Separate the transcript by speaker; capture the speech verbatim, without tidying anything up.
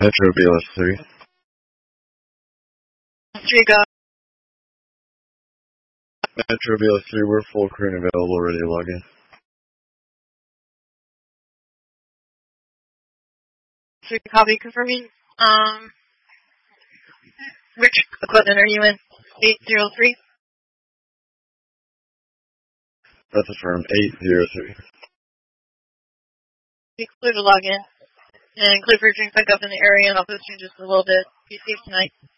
Speaker 1: Metro B L S three.
Speaker 2: Three go.
Speaker 1: Metro B L S three, we're full crew and available, ready to log in.
Speaker 2: Three copy, confirming. Um, which equipment are you in? eight zero three?
Speaker 1: That's affirmed, eight zero three.
Speaker 2: Be clear to log in. And clear for drink pick up in the area, and I'll post you in just a little bit. Be safe tonight.